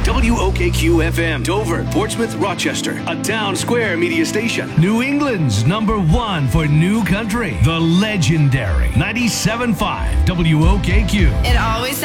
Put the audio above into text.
WOKQ-FM, Dover, Portsmouth, Rochester, a Town Square media station. New England's #1 for new country, the legendary 97.5 WOKQ. It always